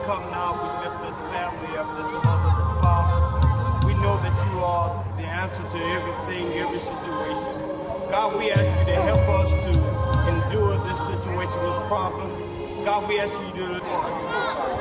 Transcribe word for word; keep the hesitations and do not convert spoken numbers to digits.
come now, we lift this family up, this mother, this father. We know that you are the answer to everything, every situation. God, we ask you to help us to endure this situation, this problem. God, we ask you to